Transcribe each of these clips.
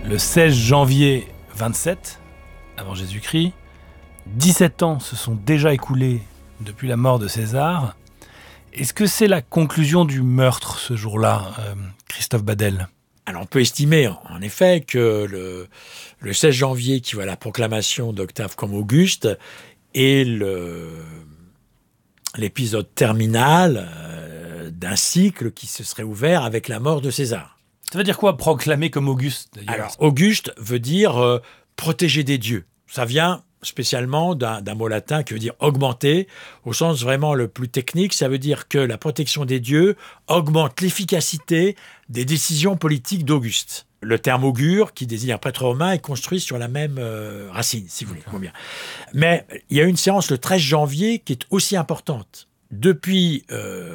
Le 16 janvier 27, avant Jésus-Christ, 17 ans se sont déjà écoulés depuis la mort de César. Est-ce que c'est la conclusion du meurtre ce jour-là, Christophe Badel ? Alors on peut estimer en effet que le 16 janvier qui voit la proclamation d'Octave comme Auguste est l'épisode terminal d'un cycle qui se serait ouvert avec la mort de César. Ça veut dire quoi, proclamer comme Auguste, d'ailleurs ? Alors, Auguste veut dire protéger des dieux. Ça vient spécialement d'un mot latin qui veut dire augmenter, au sens vraiment le plus technique. Ça veut dire que la protection des dieux augmente l'efficacité des décisions politiques d'Auguste. Le terme augure, qui désigne un prêtre romain, est construit sur la même racine, si vous voulez. Bien. Mais il y a une séance le 13 janvier qui est aussi importante. Depuis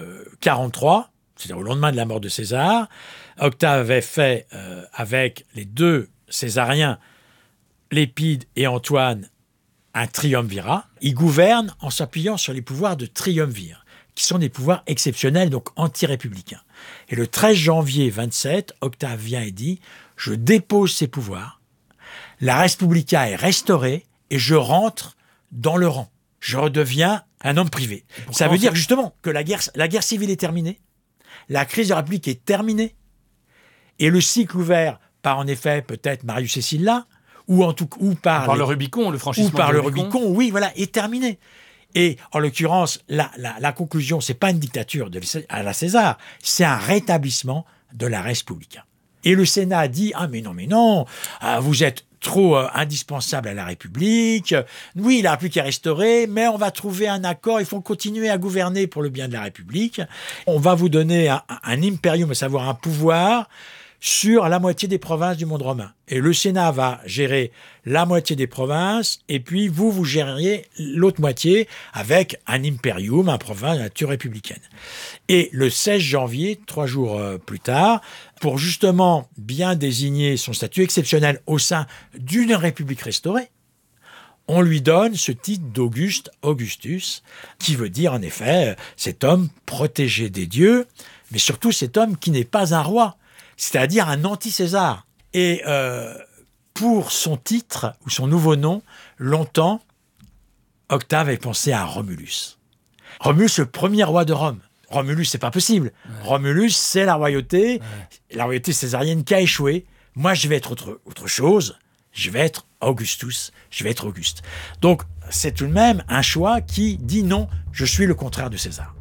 43, c'est-à-dire au lendemain de la mort de César, Octave avait fait avec les deux césariens, Lépide et Antoine, un triumvirat. Il gouverne en s'appuyant sur les pouvoirs de triumvir, qui sont des pouvoirs exceptionnels, donc anti-républicains. Et le 13 janvier 27, Octave vient et dit « Je dépose ces pouvoirs, la res publica est restaurée et je rentre dans le rang. Je redeviens un homme privé. » Ça veut dire justement que la guerre civile est terminée, la crise de la République est terminée, et le cycle ouvert par, en effet, peut-être Marius et Sylla, ou par le Rubicon, le franchissement ou par du le Rubicon, oui, voilà, est terminé. Et en l'occurrence, la conclusion, c'est pas une dictature à la César, c'est un rétablissement de la res publica. Et le Sénat a dit « Ah mais non, vous êtes trop indispensable à la République. Oui, la République est restaurée, mais on va trouver un accord. Il faut continuer à gouverner pour le bien de la République. On va vous donner un imperium, à savoir un pouvoir sur la moitié des provinces du monde romain. Et le Sénat va gérer la moitié des provinces, et puis vous gériez l'autre moitié avec un imperium, un province de nature républicaine. » Et le 16 janvier, 3 jours plus tard, pour justement bien désigner son statut exceptionnel au sein d'une république restaurée, on lui donne ce titre d'Auguste, Augustus, qui veut dire en effet cet homme protégé des dieux, mais surtout cet homme qui n'est pas un roi, c'est-à-dire un anti-César. Et pour son titre, ou son nouveau nom, longtemps, Octave avait pensé à Romulus. Romulus, le premier roi de Rome. Romulus, c'est pas possible. Ouais. Romulus, c'est la royauté césarienne qui a échoué. Moi, je vais être autre chose. Je vais être Augustus. Je vais être Auguste. Donc, c'est tout de même un choix qui dit non, je suis le contraire de César.